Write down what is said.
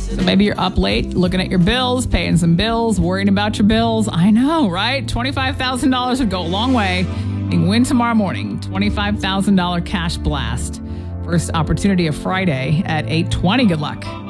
So maybe you're up late looking at your bills, paying some bills, worrying about your bills. I know, right? $25,000 would go a long way. You can win tomorrow morning. $25,000 cash blast. First opportunity of Friday at 8:20. Good luck.